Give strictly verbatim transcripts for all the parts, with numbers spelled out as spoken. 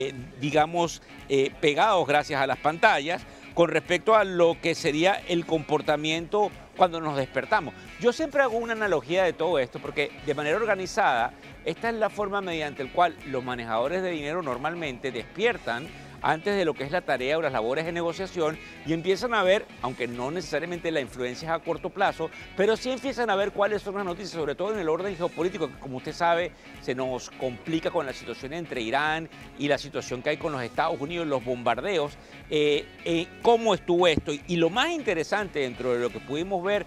eh, digamos, eh, pegados gracias a las pantallas con respecto a lo que sería el comportamiento cuando nos despertamos. Yo siempre hago una analogía de todo esto porque de manera organizada, esta es la forma mediante la cual los manejadores de dinero normalmente despiertan antes de lo que es la tarea o las labores de negociación y empiezan a ver, aunque no necesariamente la influencia es a corto plazo, pero sí empiezan a ver cuáles son las noticias, sobre todo en el orden geopolítico, que como usted sabe se nos complica con la situación entre Irán y la situación que hay con los Estados Unidos, los bombardeos, eh, eh, cómo estuvo esto. Y, y lo más interesante dentro de lo que pudimos ver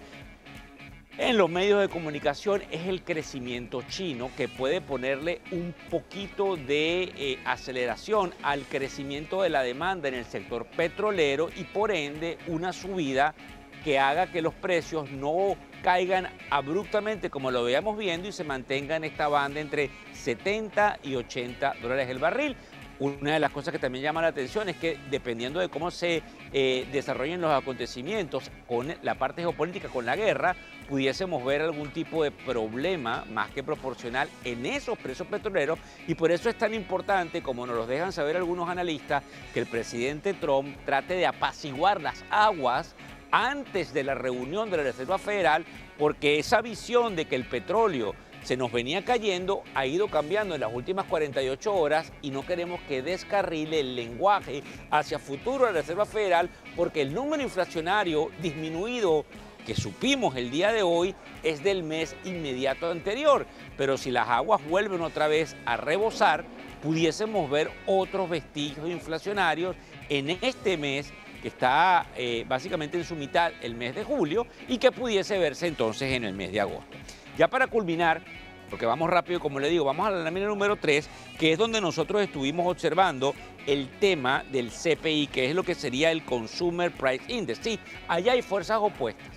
en los medios de comunicación es el crecimiento chino, que puede ponerle un poquito de eh, aceleración al crecimiento de la demanda en el sector petrolero y por ende una subida que haga que los precios no caigan abruptamente como lo veíamos viendo y se mantenga en esta banda entre setenta y ochenta dólares el barril. Una de las cosas que también llama la atención es que dependiendo de cómo se eh, desarrollen los acontecimientos con la parte geopolítica, con la guerra, pudiésemos ver algún tipo de problema más que proporcional en esos precios petroleros y por eso es tan importante, como nos lo dejan saber algunos analistas, que el presidente Trump trate de apaciguar las aguas antes de la reunión de la Reserva Federal, porque esa visión de que el petróleo se nos venía cayendo, ha ido cambiando en las últimas cuarenta y ocho horas y no queremos que descarrile el lenguaje hacia futuro de la Reserva Federal porque el número inflacionario disminuido que supimos el día de hoy es del mes inmediato anterior, pero si las aguas vuelven otra vez a rebosar, pudiésemos ver otros vestigios inflacionarios en este mes que está eh, básicamente en su mitad, el mes de julio, y que pudiese verse entonces en el mes de agosto. Ya para culminar, porque vamos rápido, como le digo, vamos a la lámina número tres, que es donde nosotros estuvimos observando el tema del C P I, que es lo que sería el Consumer Price Index. Sí, allá hay fuerzas opuestas.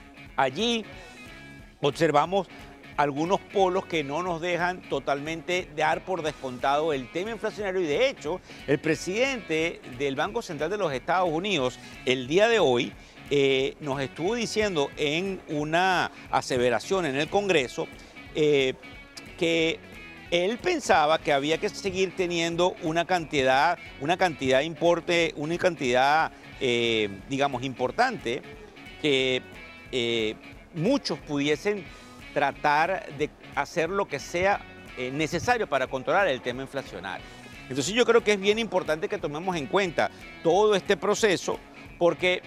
Allí observamos algunos polos que no nos dejan totalmente dar por descontado el tema inflacionario y de hecho el presidente del Banco Central de los Estados Unidos el día de hoy eh, nos estuvo diciendo en una aseveración en el Congreso eh, que él pensaba que había que seguir teniendo una cantidad, una cantidad importe, una cantidad eh, digamos importante que eh, muchos pudiesen tratar de hacer lo que sea eh, necesario para controlar el tema inflacionario. Entonces yo creo que es bien importante que tomemos en cuenta todo este proceso porque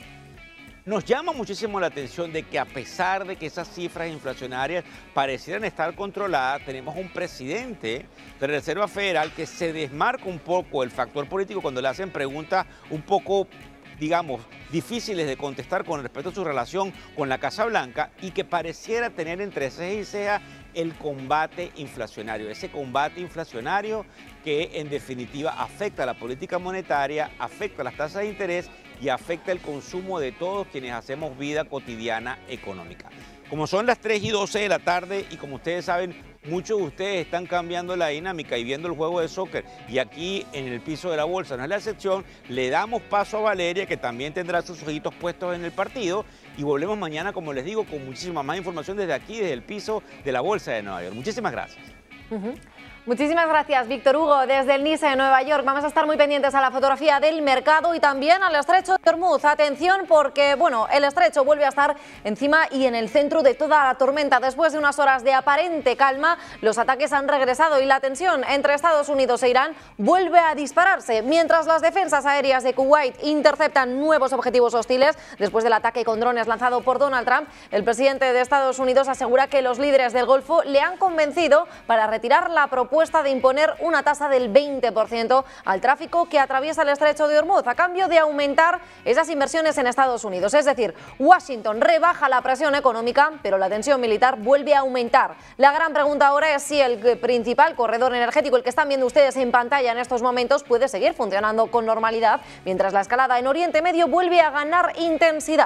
nos llama muchísimo la atención de que a pesar de que esas cifras inflacionarias parecieran estar controladas, tenemos un presidente de la Reserva Federal que se desmarca un poco del factor político cuando le hacen preguntas un poco, digamos, difíciles de contestar con respecto a su relación con la Casa Blanca y que pareciera tener entre ceja y ceja el combate inflacionario, ese combate inflacionario que en definitiva afecta a la política monetaria, afecta a las tasas de interés y afecta el consumo de todos quienes hacemos vida cotidiana económica. Como son las tres y doce de la tarde y como ustedes saben, muchos de ustedes están cambiando la dinámica y viendo el juego de soccer y aquí en el piso de la bolsa no es la excepción, le damos paso a Valeria que también tendrá sus ojitos puestos en el partido y volvemos mañana, como les digo, con muchísima más información desde aquí, desde el piso de la Bolsa de Nueva York. Muchísimas gracias. Uh-huh. Muchísimas gracias, Víctor Hugo, desde el Nice de Nueva York. Vamos a estar muy pendientes a la fotografía del mercado y también al estrecho de Hormuz. Atención porque, bueno, el estrecho vuelve a estar encima y en el centro de toda la tormenta. Después de unas horas de aparente calma, los ataques han regresado y la tensión entre Estados Unidos e Irán vuelve a dispararse. Mientras las defensas aéreas de Kuwait interceptan nuevos objetivos hostiles después del ataque con drones lanzado por Donald Trump, el presidente de Estados Unidos asegura que los líderes del Golfo le han convencido para retirar la propuesta de imponer una tasa del veinte por ciento al tráfico que atraviesa el estrecho de Hormuz a cambio de aumentar esas inversiones en Estados Unidos. Es decir, Washington rebaja la presión económica, pero la tensión militar vuelve a aumentar. La gran pregunta ahora es si el principal corredor energético, el que están viendo ustedes en pantalla en estos momentos, puede seguir funcionando con normalidad mientras la escalada en Oriente Medio vuelve a ganar intensidad.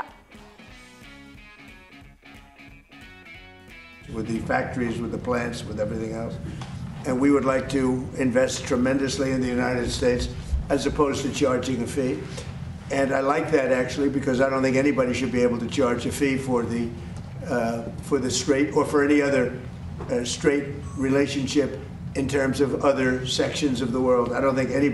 With the factories, with the plants, with everything else. And we would like to invest tremendously in the United States as opposed to charging a fee. And I like that actually because I don't think anybody should be able to charge a fee for the, uh, for the straight or for any other uh, straight relationship in terms of other sections of the world. I don't think anybody